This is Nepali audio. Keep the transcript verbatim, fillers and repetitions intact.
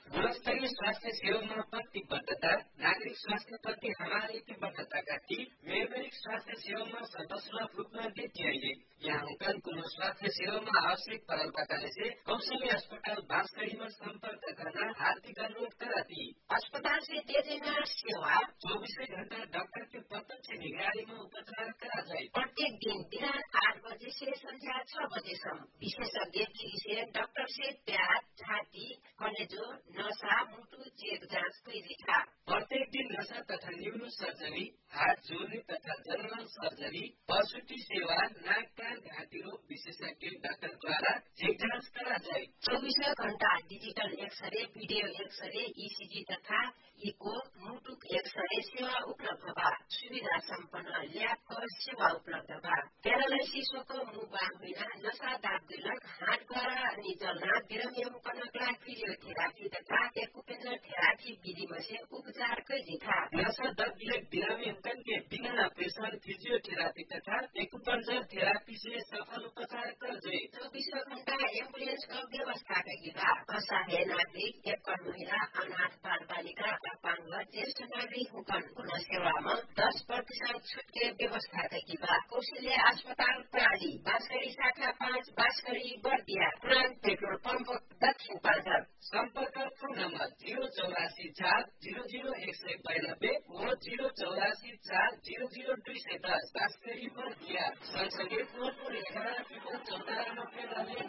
गुणस्तरीय स्वास्थ्य सेवामा प्रतिबद्धता, नागरिक स्वास्थ्यप्रति हमारेतिबद्धताका ती मेरमेरिक स्वास्थ्य सेवामा सदस्यलाभ रूपमा देखिए यहाँ हुकन कुनो स्वास्थ्य सेवामा आवश्यक परम्पराले से कौशल्य अस्पताल बांसकड़ीमा संपर्क करना हार्दिक अनुरोध कराती। अस्पताल से दिए जाने सेवा चौबीसों घंटा डॉक्टर के प्रत्यक्ष निगरानी में उपचार करा जाए। प्रत्येक दिन दिन आठ बजे से संध्या छह बजे तक विशेषज्ञ से डॉक्टर से प्याज, छाती, कलेजो, नशा, मुटु चेक जाँच गरिएका। प्रत्येक दिन नशा तथा न्यूरो सर्जरी, हात जोड्ने तथा जनरल सर्जरी, प्रसूति सेवा, नाक कान घाँटी रोग विशेषज्ञ डाक्टरद्वारा चेक जाँच करा जाए। चौबीसों घंटा digital x-ray, video x-ray, ECG तथा इको, मुटु एक्सरे सेवा उपलब्ध बा। सुविधा सम्पन्न ल्याबको सेवा उपलब्ध बा। प्यारालाइसिसको मुभा हुन नशा दाब दिलक हात गरा अनि जल्ना बिरामियम कनकला फिजियोथेरापी तथा एक्युपेन्सर थेरापी विधिमा से उपचार गरिथा। नशा दाब दिलक बिरामियम कनके बिना प्रेशर फिजियोथेरापी तथा एक्युपेन्सर थेरापी से सफल उपचार कर जाए। चौबीसों घंटा एम्बुलेंस का व्यवस्था करेगा। असहाय नागरिक, एकल महिला, अनाथ बाल बालिका, अपाङ्ग, ज्येष्ठ नागरिक हुकन पुनः सेवामा दस प्रतिशत छुट के व्यवस्था करेगा। कौशल्य अस्पताल प्राली बांसकड़ी शाखा पाँच बांसकड़ी बर्दिया पुरान पेट्रोल पंप दक्षिण पाँचर। संपर्क फोन नंबर जीरो चौरासी चार जीरो जीरो एक सौ बयानब्बे और जीरो चौरासी चार जीरो जीरो दुई सौ दस बांसकड़ी बर्दिया। सँगसँगै फोन एघार चौध नब्बे